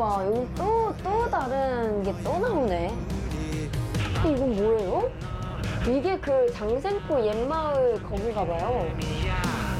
우와, 여기 또 다른 게 또 나오네. 이건 뭐예요? 이게 그 장생포 옛마을 거긴가 봐요.